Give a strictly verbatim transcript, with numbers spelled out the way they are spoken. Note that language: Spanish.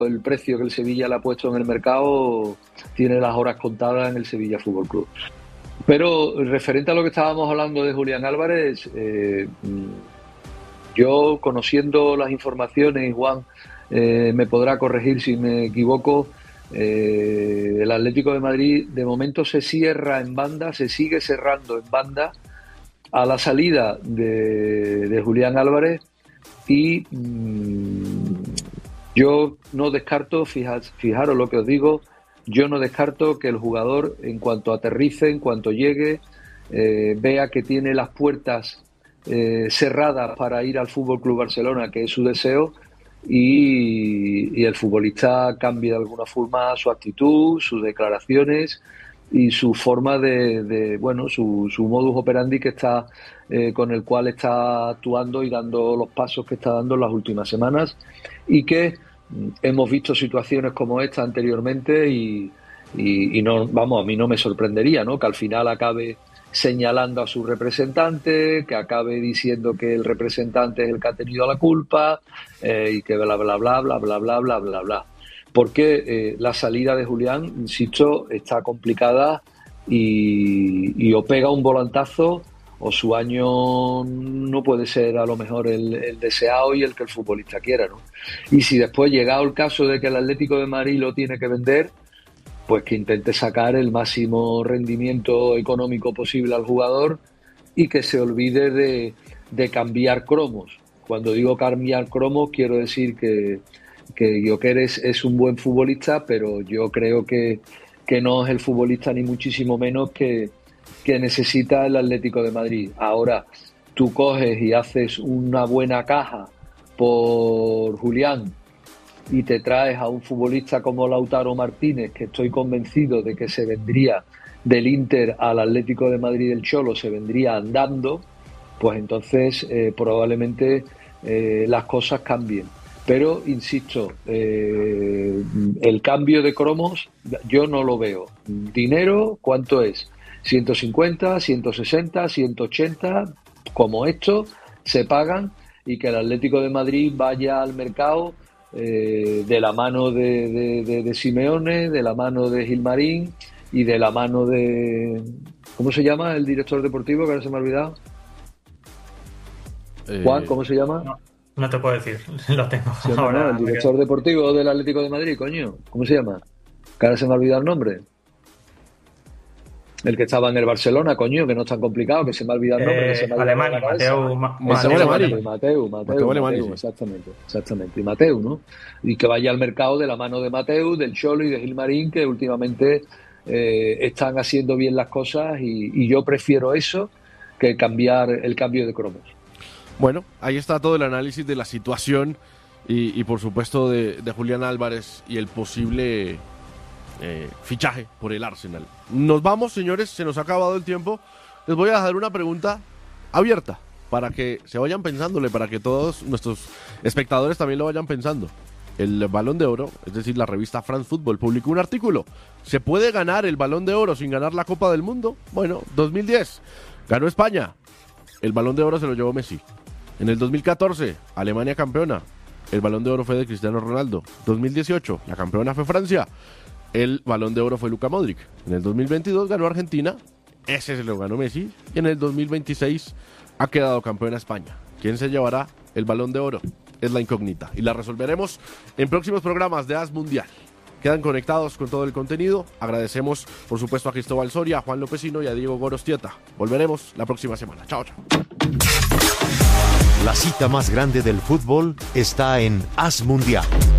el precio que el Sevilla le ha puesto en el mercado, tiene las horas contadas en el Sevilla Fútbol Club. Pero referente a lo que estábamos hablando de Julián Álvarez, eh, yo, conociendo las informaciones, Juan eh, me podrá corregir si me equivoco, eh, el Atlético de Madrid de momento se cierra en banda, se sigue cerrando en banda a la salida de, de Julián Álvarez, y mmm, yo no descarto, fijas, fijaros lo que os digo, yo no descarto que el jugador, en cuanto aterrice, en cuanto llegue, eh, vea que tiene las puertas eh, cerradas para ir al F C Barcelona, que es su deseo, y, y el futbolista cambie de alguna forma su actitud, sus declaraciones y su forma de, de bueno, su, su modus operandi que está eh, con el cual está actuando y dando los pasos que está dando en las últimas semanas, y que hemos visto situaciones como esta anteriormente y, y, y no, vamos, a mí no me sorprendería, ¿no?, que al final acabe señalando a su representante, que acabe diciendo que el representante es el que ha tenido la culpa eh, y que bla bla bla bla bla bla bla bla bla. Porque eh, la salida de Julián, insisto, está complicada y, y o pega un volantazo o su año no puede ser a lo mejor el, el deseado y el que el futbolista quiera, ¿no? Y si después, llegado el caso de que el Atlético de Madrid lo tiene que vender, pues que intente sacar el máximo rendimiento económico posible al jugador y que se olvide de, de cambiar cromos. Cuando digo cambiar cromos, quiero decir que, que Gyökeres es un buen futbolista, pero yo creo que, que no es el futbolista ni muchísimo menos que que necesita el Atlético de Madrid. Ahora, tú coges y haces una buena caja por Julián y te traes a un futbolista como Lautaro Martínez, que estoy convencido de que se vendría del Inter al Atlético de Madrid del Cholo, se vendría andando, pues entonces eh, probablemente eh, las cosas cambien. Pero, insisto, eh, el cambio de cromos yo no lo veo. ¿Dinero cuánto es? ciento cincuenta, ciento sesenta, ciento ochenta, como esto, se pagan, y que el Atlético de Madrid vaya al mercado eh, de la mano de, de, de, de Simeone, de la mano de Gilmarín y de la mano de... ¿Cómo se llama el director deportivo? Que ahora se me ha olvidado. Eh, Juan, ¿cómo se llama? No, no te puedo decir, lo tengo. Sí, no, ahora no, el director deportivo del Atlético de Madrid, coño. ¿Cómo se llama? Que ahora se me ha olvidado el nombre. El que estaba en el Barcelona, coño, que no es tan complicado, que se me ha olvidado el nombre. Eh, que se me ha Alemania, Mateu, Ma- Mateu, Mateu, Mateu, Mateu, Mateu, exactamente, exactamente, y Mateu, ¿no? Y que vaya al mercado de la mano de Mateu, del Cholo y de Gilmarín, que últimamente eh, están haciendo bien las cosas, y, y yo prefiero eso que cambiar el cambio de cromos. Bueno, ahí está todo el análisis de la situación y, y por supuesto de, de Julián Álvarez y el posible eh, fichaje por el Arsenal. Nos vamos, señores, se nos ha acabado el tiempo. Les voy a dejar una pregunta abierta para que se vayan pensándole, para que todos nuestros espectadores también lo vayan pensando. El Balón de Oro, es decir, la revista France Football, publicó un artículo. ¿Se puede ganar el Balón de Oro sin ganar la Copa del Mundo? Bueno, dos mil diez ganó España. El Balón de Oro se lo llevó Messi. En el dos mil catorce, Alemania campeona. El Balón de Oro fue de Cristiano Ronaldo. dos mil dieciocho, la campeona fue Francia. El Balón de Oro fue Luka Modric. En el dos mil veintidós ganó Argentina. Ese se lo ganó Messi. Y en el dos mil veintiséis ha quedado campeona España. ¿Quién se llevará el Balón de Oro? Es la incógnita. Y la resolveremos en próximos programas de As Mundial. Quedan conectados con todo el contenido. Agradecemos, por supuesto, a Cristóbal Soria, a Juan Lopesino y a Diego Gorostieta. Volveremos la próxima semana. Chao, chao. La cita más grande del fútbol está en As Mundial.